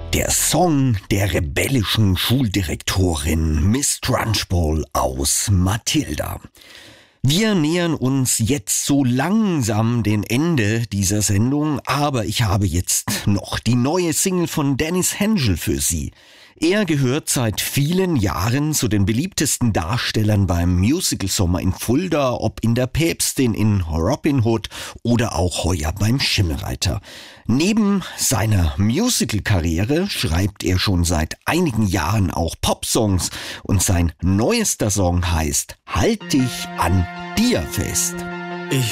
Der Song der rebellischen Schuldirektorin Miss Trunchbull aus Matilda. Wir nähern uns jetzt so langsam dem Ende dieser Sendung, aber ich habe jetzt noch die neue Single von Dennis Henschel für Sie. Er gehört seit vielen Jahren zu den beliebtesten Darstellern beim Musical Sommer in Fulda, ob in der Päpstin, in Robin Hood oder auch heuer beim Schimmelreiter. Neben seiner Musical-Karriere schreibt er schon seit einigen Jahren auch Popsongs und sein neuester Song heißt Halt dich an dir fest.